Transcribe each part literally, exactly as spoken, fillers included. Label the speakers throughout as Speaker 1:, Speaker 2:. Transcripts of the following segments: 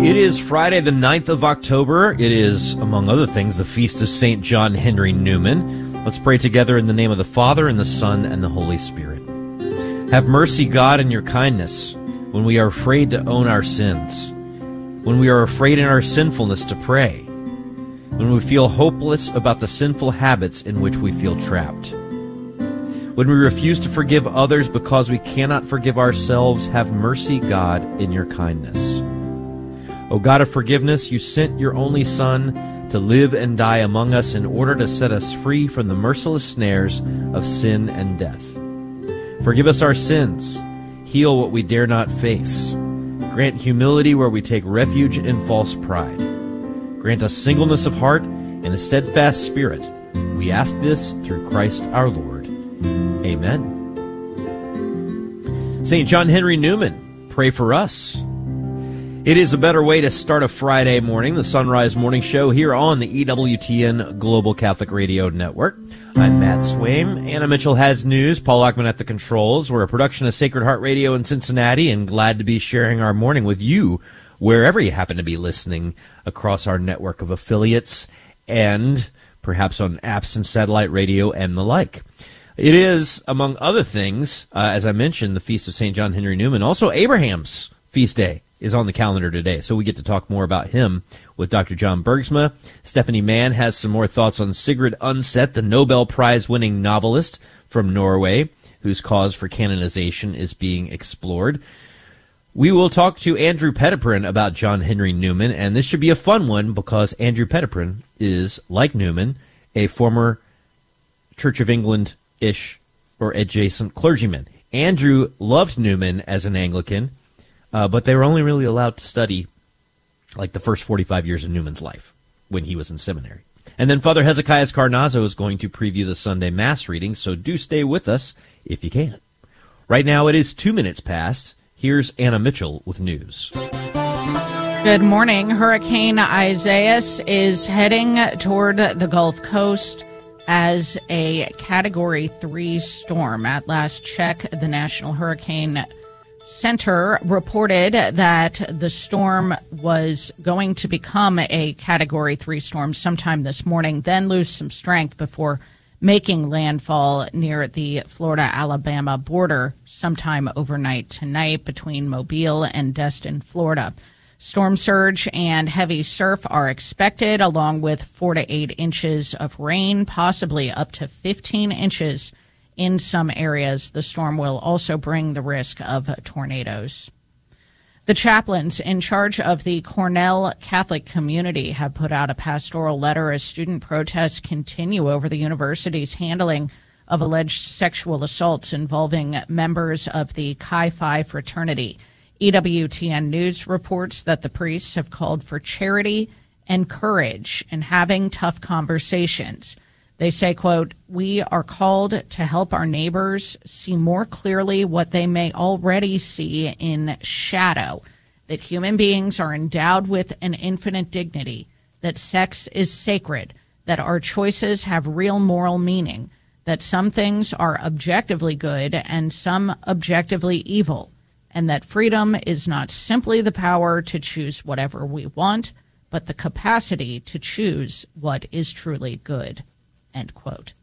Speaker 1: It is Friday, the ninth of October. It is, among other things, the feast of Saint John Henry Newman. Let's pray together in the name of the Father, and the Son, and the Holy Spirit. Have mercy, God, in your kindness, when we are afraid to own our sins, when we are afraid in our sinfulness to pray, when we feel hopeless about the sinful habits in which we feel trapped, when we refuse to forgive others because we cannot forgive ourselves. Have mercy, God, in your kindness. O God of forgiveness, you sent your only Son to live and die among us in order to set us free from the merciless snares of sin and death. Forgive us our sins, heal what we dare not face, grant humility where we take refuge in false pride, grant us singleness of heart and a steadfast spirit. We ask this through Christ our Lord. Amen. Saint John Henry Newman, pray for us. It is a better way to start a Friday morning, the Sunrise Morning Show here on the E W T N Global Catholic Radio Network. I'm Matt Swaim. Anna Mitchell has news. Paul Ackman at the controls. We're a production of Sacred Heart Radio in Cincinnati, and glad to be sharing our morning with you wherever you happen to be listening across our network of affiliates and perhaps on apps and satellite radio and the like. It is, among other things, uh, as I mentioned, the Feast of Saint John Henry Newman, also Abraham's feast day is on the calendar today, so we get to talk more about him with Doctor John Bergsma. Stephanie Mann has some more thoughts on Sigrid Undset, the Nobel Prize-winning novelist from Norway, whose cause for canonization is being explored. We will talk to Andrew Petiprin about John Henry Newman, and this should be a fun one because Andrew Petiprin is, like Newman, a former Church of England-ish or adjacent clergyman. Andrew loved Newman as an Anglican, Uh, but they were only really allowed to study like the first forty-five years of Newman's life when he was in seminary. And then Father Hezekiah Carnazzo is going to preview the Sunday Mass reading, so do stay with us if you can. Right now it is two minutes past. Here's Anna Mitchell with news.
Speaker 2: Good morning. Hurricane Isaias is heading toward the Gulf Coast as a Category three storm. At last check, the National Hurricane Center reported that the storm was going to become a Category three storm sometime this morning, then lose some strength before making landfall near the Florida-Alabama border sometime overnight tonight between Mobile and Destin, Florida. Storm surge and heavy surf are expected, along with four to eight inches of rain, possibly up to fifteen inches in some areas. The storm will also bring the risk of tornadoes. The chaplains in charge of the Cornell Catholic community have put out a pastoral letter as student protests continue over the university's handling of alleged sexual assaults involving members of the Chi Phi fraternity. E W T N News reports that the priests have called for charity and courage in having tough conversations. They say, quote, "We are called to help our neighbors see more clearly what they may already see in shadow, that human beings are endowed with an infinite dignity, that sex is sacred, that our choices have real moral meaning, that some things are objectively good and some objectively evil, and that freedom is not simply the power to choose whatever we want, but the capacity to choose what is truly good." End quote.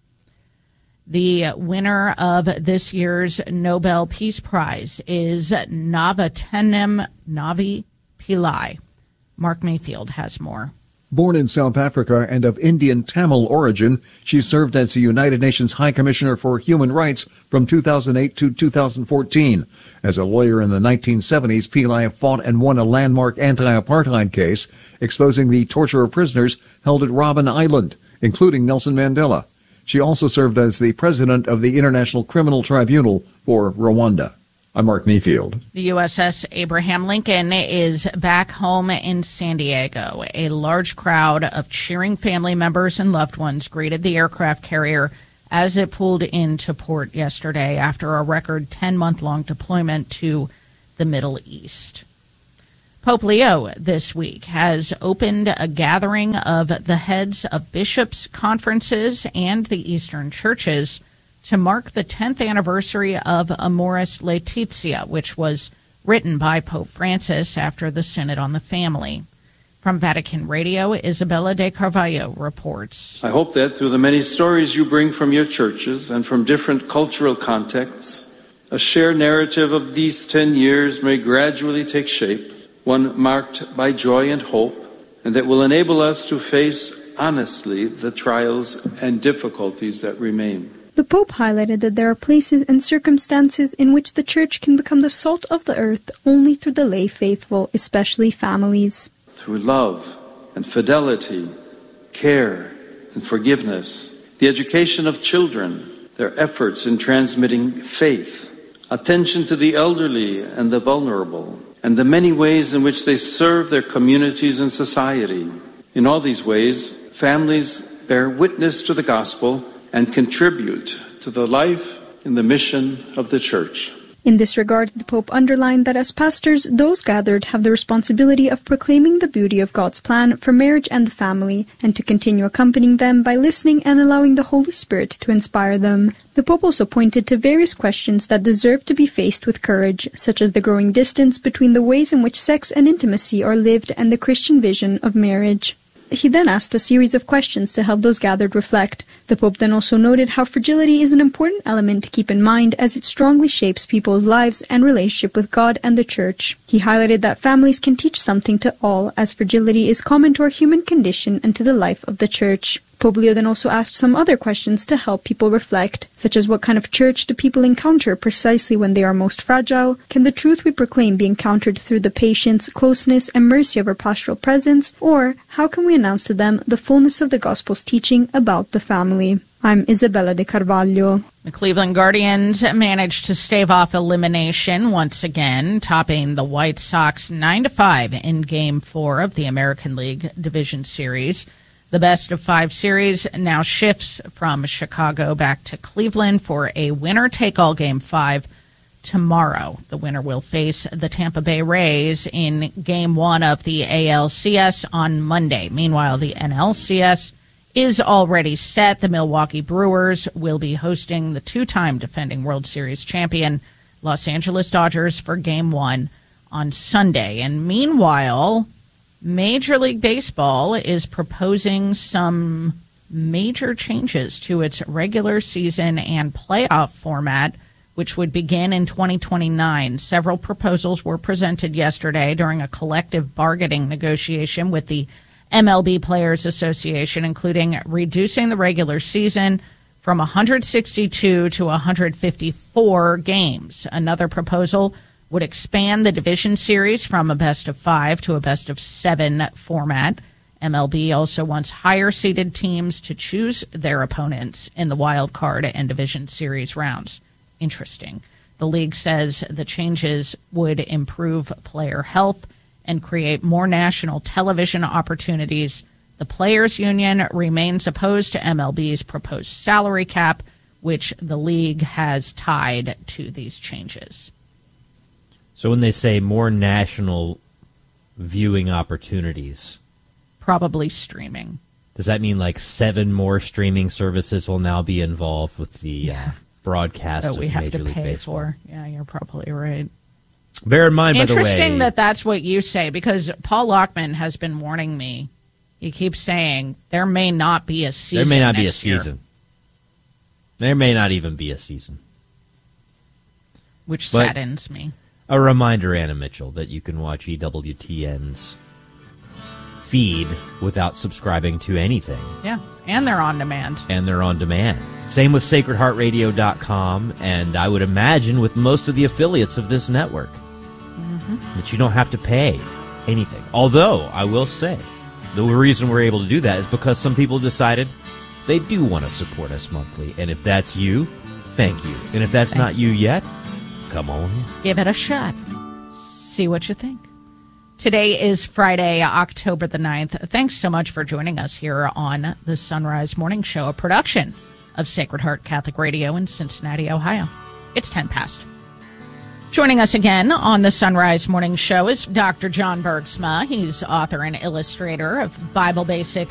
Speaker 2: The winner of this year's Nobel Peace Prize is Navatenem Navi Pillai. Mark Mayfield has more.
Speaker 3: Born in South Africa and of Indian Tamil origin, she served as the United Nations High Commissioner for Human Rights from two thousand eight to two thousand fourteen. As a lawyer in the nineteen seventies, Pillai fought and won a landmark anti-apartheid case exposing the torture of prisoners held at Robben Island, including Nelson Mandela. She also served as the president of the International Criminal Tribunal for Rwanda. I'm Mark Mayfield.
Speaker 2: The U S S Abraham Lincoln is back home in San Diego. A large crowd of cheering family members and loved ones greeted the aircraft carrier as it pulled into port yesterday after a record ten-month-long deployment to the Middle East. Pope Leo this week has opened a gathering of the heads of bishops' conferences and the Eastern churches to mark the tenth anniversary of Amoris Laetitia, which was written by Pope Francis after the Synod on the Family. From Vatican Radio, Isabella de Carvalho reports.
Speaker 4: I hope that through the many stories you bring from your churches and from different cultural contexts, a shared narrative of these ten years may gradually take shape, one marked by joy and hope, and that will enable us to face honestly the trials and difficulties that remain.
Speaker 5: The Pope highlighted that there are places and circumstances in which the Church can become the salt of the earth only through the lay faithful, especially families.
Speaker 4: Through love and fidelity, care and forgiveness, the education of children, their efforts in transmitting faith, attention to the elderly and the vulnerable, and the many ways in which they serve their communities and society. In all these ways, families bear witness to the gospel and contribute to the life and the mission of the Church.
Speaker 5: In this regard, the Pope underlined that as pastors, those gathered have the responsibility of proclaiming the beauty of God's plan for marriage and the family, and to continue accompanying them by listening and allowing the Holy Spirit to inspire them. The Pope also pointed to various questions that deserve to be faced with courage, such as the growing distance between the ways in which sex and intimacy are lived and the Christian vision of marriage. He then asked a series of questions to help those gathered reflect. The Pope then also noted how fragility is an important element to keep in mind as it strongly shapes people's lives and relationship with God and the Church. He highlighted that families can teach something to all, as fragility is common to our human condition and to the life of the Church. Pope Leo then also asked some other questions to help people reflect, such as what kind of church do people encounter precisely when they are most fragile? Can the truth we proclaim be encountered through the patience, closeness, and mercy of our pastoral presence? Or how can we announce to them the fullness of the Gospel's teaching about the family? I'm Isabella de Carvalho.
Speaker 2: The Cleveland Guardians managed to stave off elimination once again, topping the White Sox nine to five in Game four of the American League Division Series. The best of five series now shifts from Chicago back to Cleveland for a winner-take-all Game five tomorrow. The winner will face the Tampa Bay Rays in Game one of the A L C S on Monday. Meanwhile, the N L C S is already set. The Milwaukee Brewers will be hosting the two-time defending World Series champion Los Angeles Dodgers for Game one on Sunday. And meanwhile, Major League Baseball is proposing some major changes to its regular season and playoff format, which would begin in twenty twenty-nine. Several proposals were presented yesterday during a collective bargaining negotiation with the M L B Players Association, including reducing the regular season from one hundred sixty-two to one hundred fifty-four games. Another proposal would expand the division series from a best of five to a best of seven format. M L B also wants higher-seeded teams to choose their opponents in the wild card and division series rounds. Interesting. The league says the changes would improve player health and create more national television opportunities. The Players Union remains opposed to M L B's proposed salary cap, which the league has tied to these changes.
Speaker 1: So when they say more national viewing opportunities,
Speaker 2: probably streaming.
Speaker 1: Does that mean like seven more streaming services will now be involved with the
Speaker 2: yeah.
Speaker 1: uh, broadcast
Speaker 2: that
Speaker 1: of
Speaker 2: we have
Speaker 1: Major
Speaker 2: to
Speaker 1: League
Speaker 2: pay
Speaker 1: Baseball?
Speaker 2: for? Yeah, you're probably right.
Speaker 1: Bear in mind, by the way,
Speaker 2: interesting that that's what you say, because Paul Lockman has been warning me. He keeps saying there may not be a season.
Speaker 1: There may not be a
Speaker 2: next
Speaker 1: season.
Speaker 2: year,
Speaker 1: There may not even be a season.
Speaker 2: which
Speaker 1: But-
Speaker 2: saddens me.
Speaker 1: A reminder, Anna Mitchell, that you can watch E W T N's feed without subscribing to anything.
Speaker 2: Yeah, and they're on demand.
Speaker 1: And they're on demand. Same with sacred heart radio dot com, and I would imagine with most of the affiliates of this network, mm-hmm. that you don't have to pay anything. Although, I will say, the reason we're able to do that is because some people decided they do want to support us monthly. And if that's you, thank you. And if that's
Speaker 2: Thank
Speaker 1: not you yet, come on in.
Speaker 2: Give it a shot. See what you think. Today is Friday, October the ninth. Thanks so much for joining us here on the Sunrise Morning Show, a production of Sacred Heart Catholic Radio in Cincinnati, Ohio. It's ten past. Joining us again on the Sunrise Morning Show is Doctor John Bergsma. He's author and illustrator of Bible Basics